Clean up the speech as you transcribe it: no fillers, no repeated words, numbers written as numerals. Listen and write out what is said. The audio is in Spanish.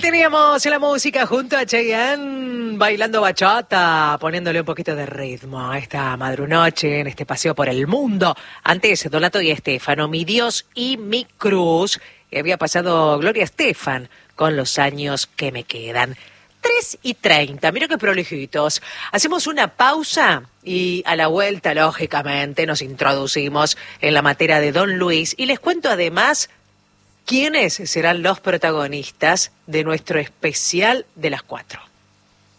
teníamos la música junto a Chayanne, bailando bachata, poniéndole un poquito de ritmo a esta madrunoche en este paseo por el mundo. Antes, Donato y Estefano, Mi Dios y mi cruz. Y había pasado Gloria Estefan con Los años que me quedan. 3:30, mira qué prolijitos. Hacemos una pausa y a la vuelta, lógicamente, nos introducimos en la materia de Don Luis. Y les cuento además quiénes serán los protagonistas de nuestro especial de las 4.